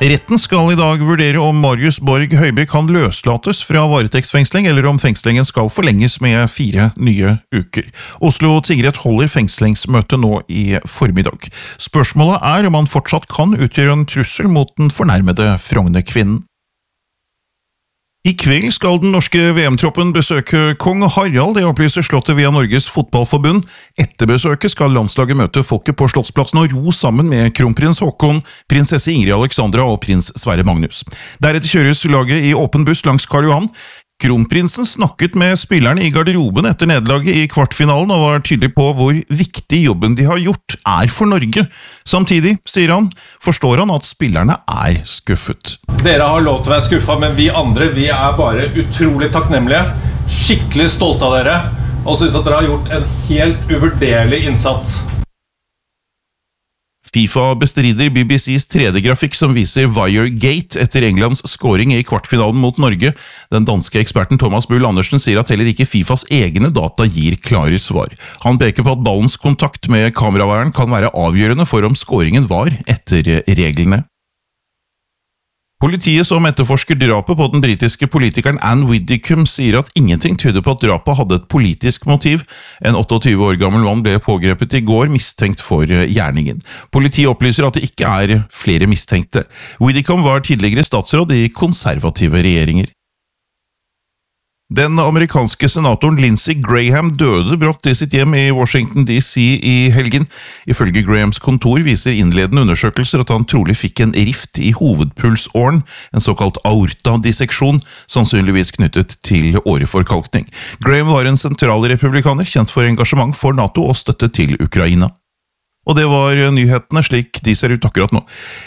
Retten skal I dag vurdere om Marius Borg Høiby kan løslates fra varetektsfengsling, eller om fengslingen skal forlenges med 4 nye uker. Oslo tingrett holder fengslingsmøte nå I formiddag. Spørsmålet om han fortsatt kan utgjøre en trussel mot den fornærmede Frogner-kvinnen. I kveld skal den norske VM-troppen besøke Kong Harald, det opplyser Slottet via Norges fotballforbund. Etter besøket skal landslaget møte folket på Slottsplassen og ro sammen med kronprins Håkon, prinsesse Ingrid Alexandra og prins Sverre Magnus. Deretter kjøres laget I åpen buss langs Karl Johan. Kronprinsen snakket med spillerne I garderoben etter nederlaget I kvartfinalen og var tydelig på hvor viktig jobben de har gjort for Norge. Samtidig, sier han, forstår han at spillerne skuffet. Dere har lov til å være skuffet, men vi andre, vi bare utrolig takknemlige, skikkelig stolte av dere, og synes at dere har gjort en helt uvurderlig innsats. FIFA bestrider BBCs 3D-grafikk som viser Wiregate etter Englands scoring I kvartfinalen mot Norge. Den danske eksperten Thomas Bull Andersen sier at heller ikke FIFAs egne data gir klare svar. Han peker på at ballens kontakt med kameraværen kan være avgjørende for om scoringen var etter reglene. Politiet som etterforsker drapet på den britiske politikeren Anne Widdecombe sier at ingenting tyder på at drapet hadde et politisk motiv. En 28 år gammel mann ble pågrepet I går mistenkt for gjerningen. Politiet opplyser at det ikke flere mistenkte. Widdecombe var tidligere statsråd I konservative regjeringer. Den amerikanske senatoren Lindsey Graham døde brått I sitt hjem I Washington DC I helgen. Ifølge Grahams kontor viser innledende undersøkelser at han trolig fikk en rift I hovedpulsåren, en såkalt aortadisseksjon, sannsynligvis knyttet til åreforkalkning. Graham var en sentral republikaner, kjent for engasjement for NATO og støtte til Ukraina. Og det var nyhetene slik de ser ut akkurat nå.